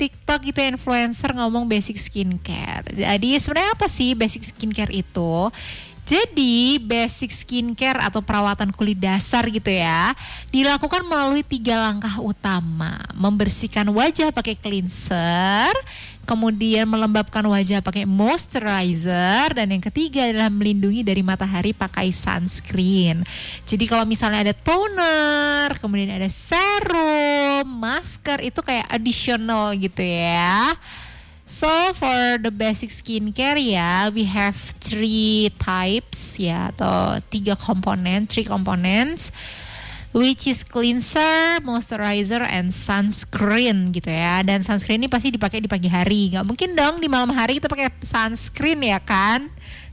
TikTok gitu influencer ngomong basic skincare. Jadi sebenarnya apa sih basic skincare itu? Jadi basic skincare atau perawatan kulit dasar gitu ya dilakukan melalui 3 langkah utama. Membersihkan wajah pakai cleanser, kemudian melembabkan wajah pakai moisturizer, dan yang ketiga adalah melindungi dari matahari pakai sunscreen. Jadi kalau misalnya ada toner, kemudian ada serum, masker, itu kayak additional gitu ya. So for the basic skincare ya, we have 3 types ya, atau 3 komponen, 3 components, which is cleanser, moisturizer, and sunscreen gitu ya. Dan sunscreen ini pasti dipakai di pagi hari, nggak mungkin dong di malam hari kita pakai sunscreen ya kan.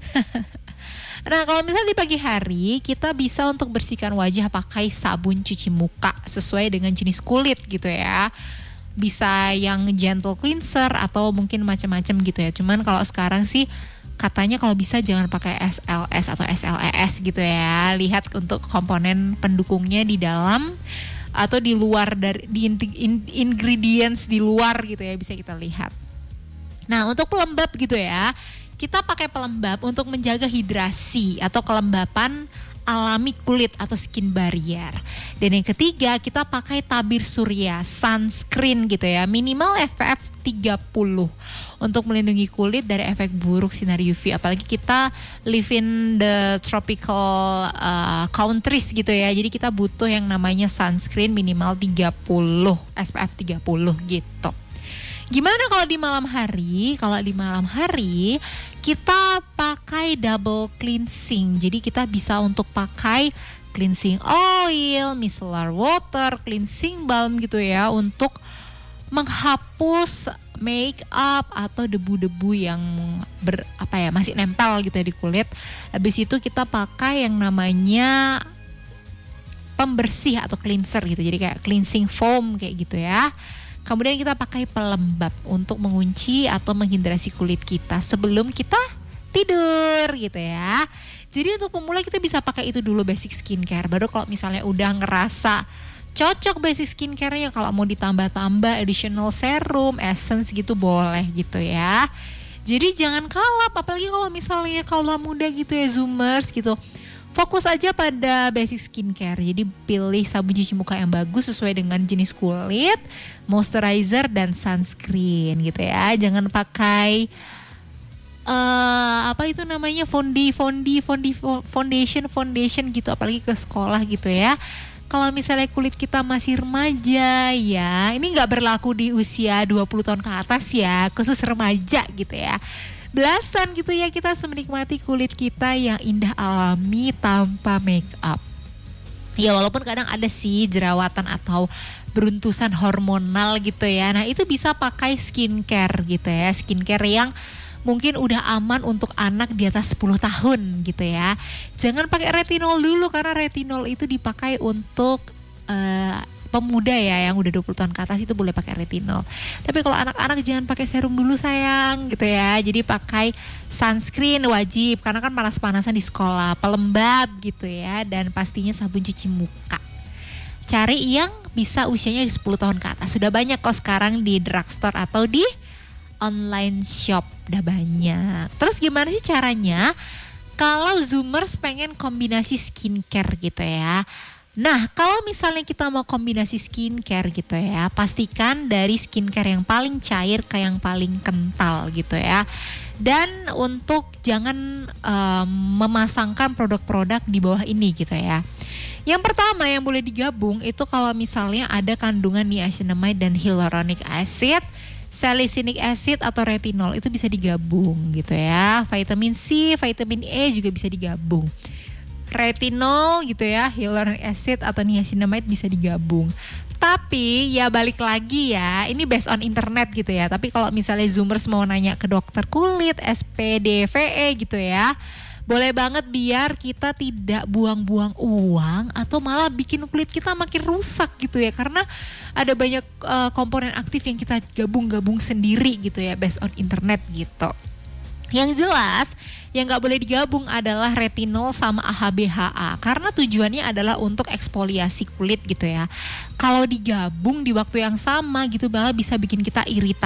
Nah kalau misalnya di pagi hari, kita bisa untuk bersihkan wajah pakai sabun cuci muka sesuai dengan jenis kulit gitu ya. Bisa yang gentle cleanser atau mungkin macam-macam gitu ya. Cuman kalau sekarang sih katanya kalau bisa jangan pakai SLS atau SLES gitu ya. Lihat untuk komponen pendukungnya di dalam atau di luar dari ingredients di luar gitu ya, bisa kita lihat. Nah, untuk pelembab gitu ya, kita pakai pelembab untuk menjaga hidrasi atau kelembapan alami kulit atau skin barrier. Dan yang ketiga, kita pakai tabir surya, sunscreen gitu ya, minimal SPF 30 untuk melindungi kulit dari efek buruk sinar UV. Apalagi kita live in the tropical countries gitu ya. Jadi kita butuh yang namanya sunscreen minimal 30, SPF 30 gitu. Gimana kalau di malam hari? Kalau di malam hari kita pakai double cleansing. Jadi kita bisa untuk pakai cleansing oil, micellar water, cleansing balm gitu ya, untuk menghapus make up atau debu-debu yang masih nempel gitu ya di kulit. Habis itu kita pakai yang namanya pembersih atau cleanser gitu. Jadi kayak cleansing foam kayak gitu ya. Kemudian kita pakai pelembab untuk mengunci atau menghidrasi kulit kita sebelum kita tidur gitu ya. Jadi untuk pemula kita bisa pakai itu dulu, basic skincare. Baru kalau misalnya udah ngerasa cocok basic skincare-nya, kalau mau ditambah-tambah additional serum, essence gitu boleh gitu ya. Jadi jangan kalap, apalagi kalau misalnya kaula muda gitu ya, zoomers gitu. Fokus aja pada basic skincare. Jadi pilih sabun cuci muka yang bagus sesuai dengan jenis kulit, moisturizer, dan sunscreen gitu ya. Jangan pakai foundation gitu, apalagi ke sekolah gitu ya. Kalau misalnya kulit kita masih remaja ya, ini nggak berlaku di usia 20 tahun ke atas ya, khusus remaja gitu ya. Belasan gitu ya, kita harus menikmati kulit kita yang indah alami tanpa make up. Ya walaupun kadang ada sih jerawatan atau beruntusan hormonal gitu ya. Nah itu bisa pakai skincare gitu ya. Skincare yang mungkin udah aman untuk anak di atas 10 tahun gitu ya. Jangan pakai retinol dulu, karena retinol itu dipakai untuk pemuda ya, yang udah 20 tahun ke atas itu boleh pakai retinol. Tapi kalau anak-anak jangan pakai serum dulu sayang gitu ya. Jadi pakai sunscreen wajib, karena kan panas-panasan di sekolah, pelembab gitu ya, dan pastinya sabun cuci muka. Cari yang bisa usianya di 10 tahun ke atas. Sudah banyak kok sekarang di drugstore atau di online shop, udah banyak. Terus gimana sih caranya kalau zoomers pengen kombinasi skincare gitu ya? Nah, kalau misalnya kita mau kombinasi skincare gitu ya, pastikan dari skincare yang paling cair ke yang paling kental gitu ya. Dan untuk jangan memasangkan produk-produk di bawah ini gitu ya. Yang pertama yang boleh digabung itu kalau misalnya ada kandungan niacinamide dan hyaluronic acid, salicylic acid atau retinol, itu bisa digabung gitu ya. Vitamin C, vitamin E juga bisa digabung. Retinol gitu ya, hyaluronic acid atau niacinamide bisa digabung. Tapi ya balik lagi ya, ini based on internet gitu ya. Tapi kalau misalnya zoomers mau nanya ke dokter kulit, SPDVE gitu ya, boleh banget biar kita tidak buang-buang uang atau malah bikin kulit kita makin rusak gitu ya. Karena ada banyak komponen aktif yang kita gabung-gabung sendiri gitu ya, based on internet gitu. Yang jelas, yang nggak boleh digabung adalah retinol sama AHA/BHA karena tujuannya adalah untuk eksfoliasi kulit gitu ya. Kalau digabung di waktu yang sama gitu malah bisa bikin kita iritasi